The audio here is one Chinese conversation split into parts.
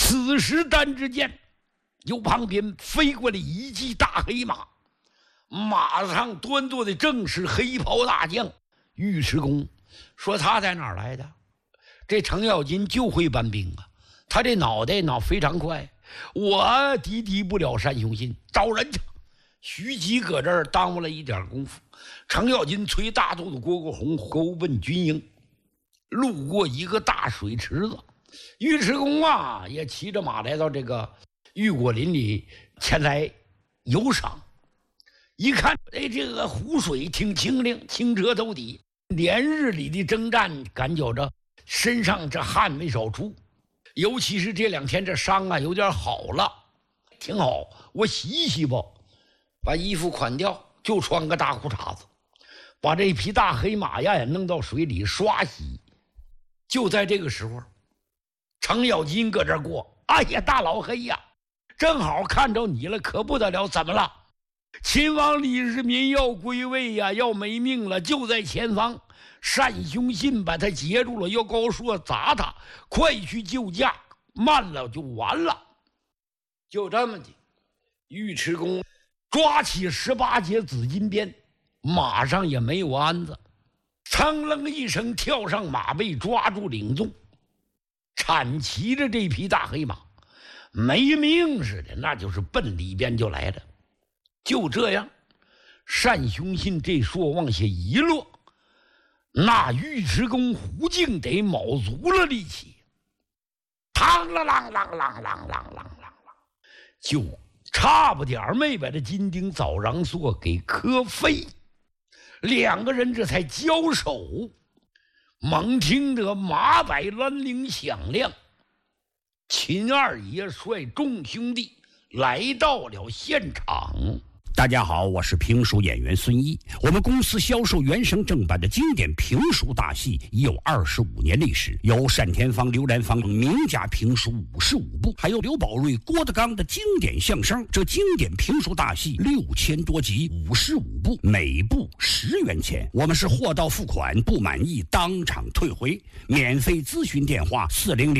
此时单只见由旁边飞过来一骑大黑马，马上端坐的正是黑袍大将尉迟恭。说他在哪儿来的？这程咬金就会搬兵啊，他这脑非常快，我敌不了单雄信，找人去。徐吉搁这儿耽误了一点功夫，程咬金催大肚子郭洪勾奔军营，路过一个大水池子，尉迟恭啊也骑着马来到这个玉果林里前来游赏。一看这个湖水挺清灵，清澈透底，连日里的征战感觉着身上这汗没少出，尤其是这2天这伤啊有点好了，挺好。我洗一洗吧，把衣服款掉，就穿个大裤衩子，把这匹大黑马呀也弄到水里刷洗。就在这个时候，程咬金搁这儿过，哎呀，大老黑呀，正好看着你了，可不得了！怎么了？秦王李世民要归位呀，要没命了，就在前方。单雄信把他截住了，要高硕砸他，快去救驾，慢了就完了。就这么的，尉迟恭抓起18节紫金鞭，马上也没有鞍子，噌楞一声跳上马背，抓住领纵，铲骑着这匹大黑马，没命似的，那就是奔里边就来了。就这样，单雄信这说往下一落，那尉迟恭胡净得卯足了力气，嘡啷啷啷啷啷啷啷啷，就差不点没把这金钉枣瓤索给磕飞。2个人这才交手，猛听得马摆銮铃响亮，秦二爷率众兄弟来到了现场。 大家好，我是评书演员孙一。我们公司销售原声正版的经典评书大戏已有25年历史，有单田芳、刘兰芳名家评书55部，还有刘宝瑞、郭德纲的经典相声。这经典评书大戏6000多集，55部，每部10元钱。我们是货到付款，不满意当场退回。免费咨询电话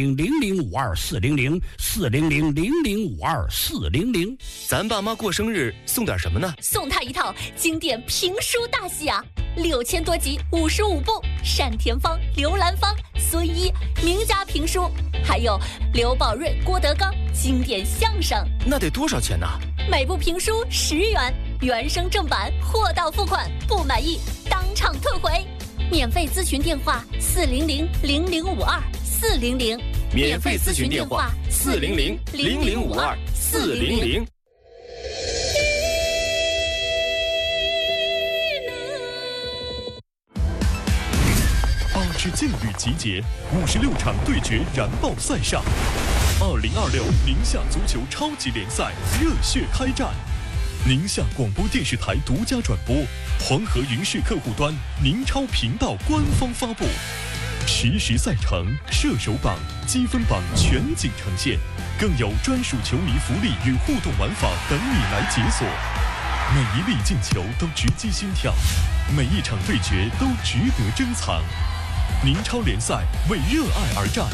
400-0052-400，400-0052-400。 咱爸妈过生日送点什么呢？ 送他一套经典评书大戏啊，6000多集，55部，单田芳、刘兰芳、孙一名家评书，还有刘宝瑞、郭德纲经典相声。 那得多少钱呢？ 每部评书10元，原声正版，货到付款，不满意当场退回。免费咨询电话400-0052-400， 免费咨询电话400-0052-400。 8支劲旅集结，56场对决燃爆赛上，2026宁夏足球超级联赛热血开战。宁夏广播电视台独家转播，黄河云视客户端宁超频道官方发布，实时赛程、射手榜、积分榜全景呈现，更有专属球迷福利与互动玩法等你来解锁。每一粒进球都直击心跳，每一场对决都值得珍藏。宁超联赛为热爱而战，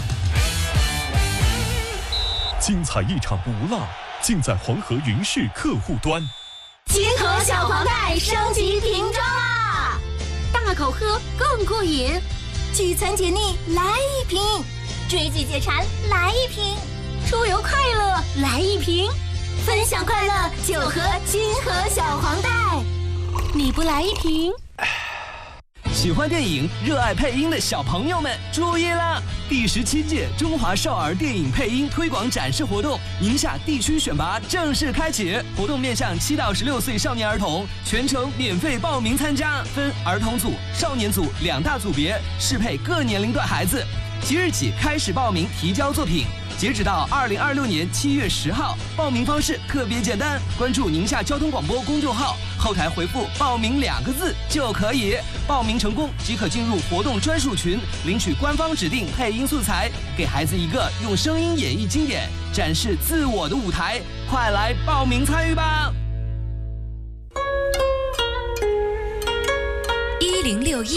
精彩一场不落，尽在黄河云视客户端。 金河小黄袋升级瓶装啦！大口喝更过瘾，聚餐解腻来一瓶，追剧解馋来一瓶，出游快乐来一瓶，分享快乐就喝金河小黄袋。你不来一瓶？ 喜欢电影、热爱配音的小朋友们注意啦！第17届中华少儿电影配音推广展示活动，宁夏地区选拔正式开启。活动面向7到16岁少年儿童，全程免费报名参加，分儿童组、少年组2大组别，适配各年龄段孩子。即日起开始报名提交作品，截止到2026年7月10号。报名方式特别简单，关注宁夏交通广播公众号，后台回复“报名”2个字就可以。报名成功即可进入活动专属群，领取官方指定配音素材，给孩子一个用声音演绎经典、展示自我的舞台。快来报名参与吧！1061